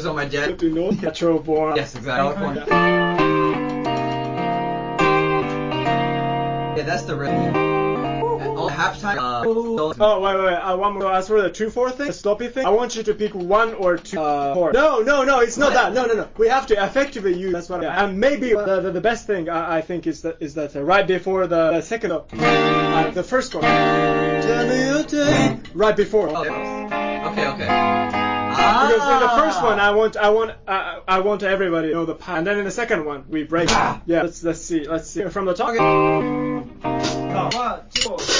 on my jet. Do you know natural born? Yes, exactly. Yeah, that's the real. Halftime. Oh, wait. One more. As for the 2-4 thing, the stoppy thing, I want you to pick 1 or 2 chords. No, it's not that. No. We have to effectively use. That's what. And maybe the best thing I think is that right before the second, the first one. Tell me your day. Right before. Okay. Because in the first one, I want everybody to know the part, and then in the second one, we break. Yeah. Let's see. From the top. 1, 2.